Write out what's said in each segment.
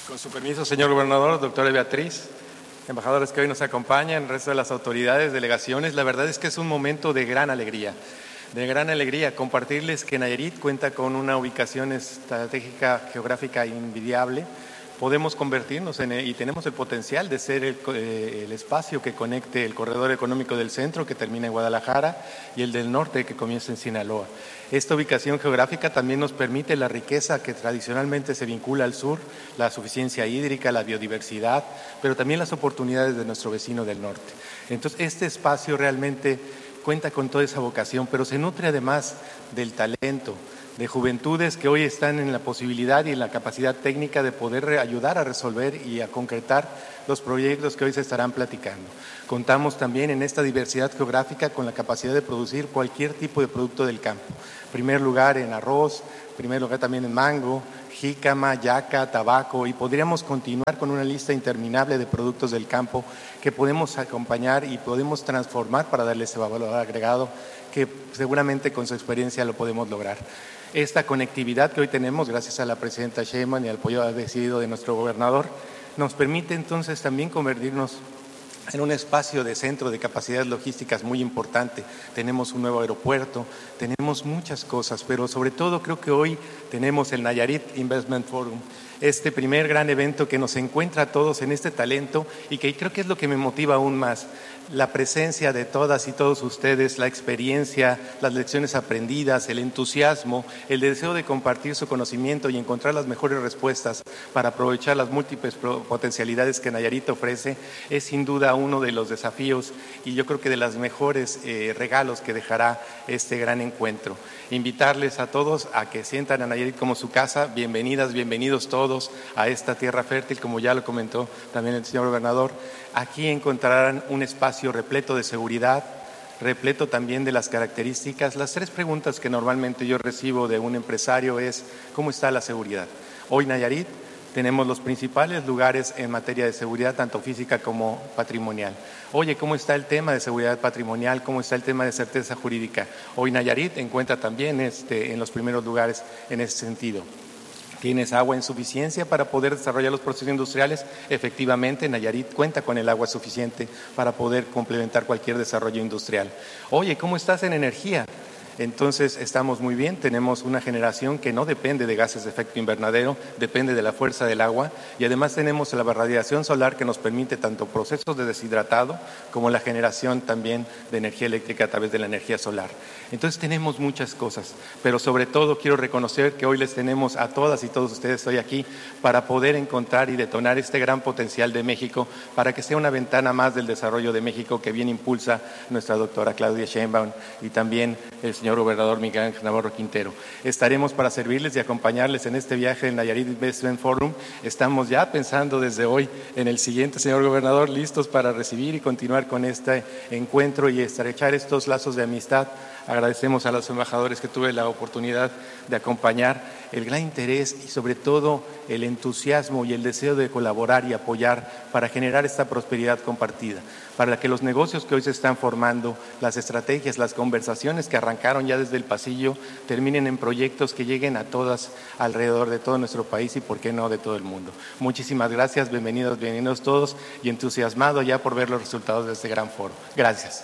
Con su permiso, señor gobernador, doctora Beatriz, embajadores que hoy nos acompañan, el resto de las autoridades, delegaciones, la verdad es que es un momento de gran alegría compartirles que Nayarit cuenta con una ubicación estratégica geográfica invidiable. Podemos convertirnos y tenemos el potencial de ser el espacio que conecte el corredor económico del centro, que termina en Guadalajara, y el del norte, que comienza en Sinaloa. Esta ubicación geográfica también nos permite la riqueza que tradicionalmente se vincula al sur, la suficiencia hídrica, la biodiversidad, pero también las oportunidades de nuestro vecino del norte. Entonces, este espacio realmente cuenta con toda esa vocación, pero se nutre además del talento, de juventudes que hoy están en la posibilidad y en la capacidad técnica de poder ayudar a resolver y a concretar los proyectos que hoy se estarán platicando. Contamos también en esta diversidad geográfica con la capacidad de producir cualquier tipo de producto del campo. En primer lugar en arroz, en primer lugar también en mango, jícama, yaca, tabaco, y podríamos continuar con una lista interminable de productos del campo que podemos acompañar y podemos transformar para darle ese valor agregado que seguramente con su experiencia lo podemos lograr. Esta conectividad que hoy tenemos, gracias a la presidenta Sheinbaum y al apoyo decidido de nuestro gobernador, nos permite entonces también convertirnos en un espacio de centro de capacidades logísticas muy importante. Tenemos un nuevo aeropuerto, tenemos muchas cosas, pero sobre todo creo que hoy tenemos el Nayarit Investment Forum, este primer gran evento que nos encuentra a todos en este talento y que creo que es lo que me motiva aún más. La presencia de todas y todos ustedes, la experiencia, las lecciones aprendidas, el entusiasmo, el deseo de compartir su conocimiento y encontrar las mejores respuestas para aprovechar las múltiples potencialidades que Nayarit ofrece, es sin duda uno de los desafíos y yo creo que de los mejores regalos que dejará este gran encuentro. Invitarles a todos a que sientan a Nayarit como su casa. Bienvenidas, bienvenidos todos a esta tierra fértil, como ya lo comentó también el señor gobernador. Aquí encontrarán un espacio repleto de seguridad, repleto también de las características. Las tres preguntas que normalmente yo recibo de un empresario es: ¿cómo está la seguridad? Hoy Nayarit tenemos los principales lugares en materia de seguridad, tanto física como patrimonial. Oye, ¿cómo está el tema de seguridad patrimonial? ¿Cómo está el tema de certeza jurídica? Hoy Nayarit encuentra también en los primeros lugares en ese sentido. ¿Tienes agua en suficiencia para poder desarrollar los procesos industriales? Efectivamente, Nayarit cuenta con el agua suficiente para poder complementar cualquier desarrollo industrial. Oye, ¿cómo estás en energía? Entonces estamos muy bien, tenemos una generación que no depende de gases de efecto invernadero, depende de la fuerza del agua y además tenemos la radiación solar que nos permite tanto procesos de deshidratado como la generación también de energía eléctrica a través de la energía solar. Entonces tenemos muchas cosas, pero sobre todo quiero reconocer que hoy les tenemos a todas y todos ustedes hoy aquí para poder encontrar y detonar este gran potencial de México para que sea una ventana más del desarrollo de México que bien impulsa nuestra doctora Claudia Sheinbaum y también el señor gobernador Miguel Ángel Navarro Quintero. Estaremos para servirles y acompañarles en este viaje del Nayarit Investment Forum. Estamos ya pensando desde hoy en el siguiente, señor gobernador, listos para recibir y continuar con este encuentro y estrechar estos lazos de amistad. Agradecemos a los embajadores que tuve la oportunidad de acompañar, el gran interés y sobre todo el entusiasmo y el deseo de colaborar y apoyar para generar esta prosperidad compartida, para que los negocios que hoy se están formando, las estrategias, las conversaciones que arrancaron ya desde el pasillo, terminen en proyectos que lleguen a todas alrededor de todo nuestro país y por qué no de todo el mundo. Muchísimas gracias, bienvenidos todos y entusiasmado ya por ver los resultados de este gran foro. Gracias.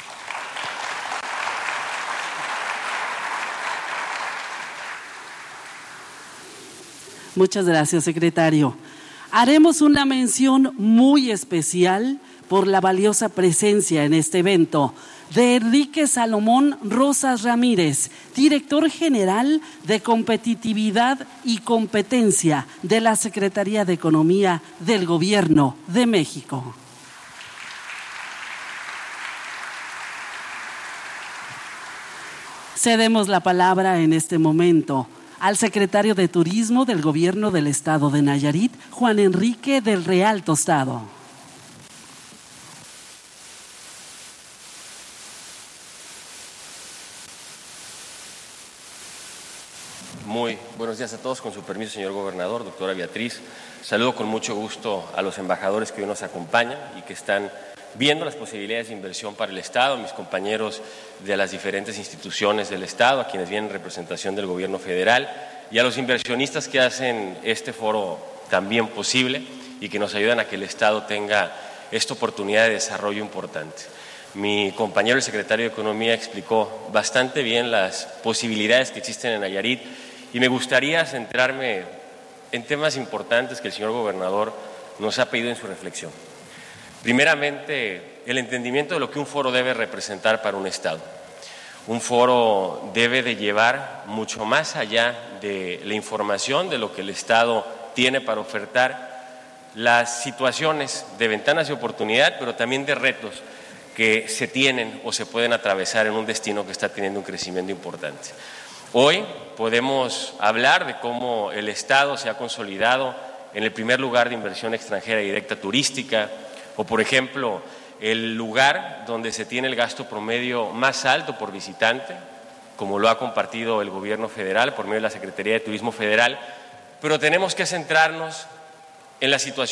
Muchas gracias, secretario. Haremos una mención muy especial por la valiosa presencia en este evento de Enrique Salomón Rosas Ramírez, director general de Competitividad y Competencia de la Secretaría de Economía del Gobierno de México. Cedemos la palabra en este momento al secretario de Turismo del Gobierno del Estado de Nayarit, Juan Enrique del Real Tostado. Muy buenos días a todos. Con su permiso, señor gobernador, doctora Beatriz. Saludo con mucho gusto a los embajadores que hoy nos acompañan y que están viendo las posibilidades de inversión para el Estado, mis compañeros de las diferentes instituciones del Estado, a quienes vienen en representación del gobierno federal, y a los inversionistas que hacen este foro también posible y que nos ayudan a que el Estado tenga esta oportunidad de desarrollo importante. Mi compañero, el secretario de Economía, explicó bastante bien las posibilidades que existen en Nayarit y me gustaría centrarme en temas importantes que el señor gobernador nos ha pedido en su reflexión. Primeramente, el entendimiento de lo que un foro debe representar para un Estado. Un foro debe de llevar mucho más allá de la información de lo que el Estado tiene para ofertar, las situaciones de ventanas de oportunidad, pero también de retos que se tienen o se pueden atravesar en un destino que está teniendo un crecimiento importante. Hoy podemos hablar de cómo el Estado se ha consolidado en el primer lugar de inversión extranjera directa turística, o por ejemplo, el lugar donde se tiene el gasto promedio más alto por visitante, como lo ha compartido el gobierno federal por medio de la Secretaría de Turismo Federal, pero tenemos que centrarnos en la situación